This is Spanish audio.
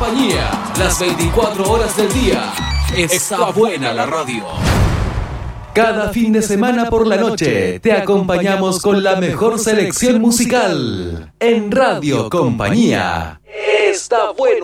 Compañía, las 24 horas del día. Está buena la radio. Cada fin de semana por la noche te acompañamos con la mejor selección musical en Radio Compañía. Está bueno.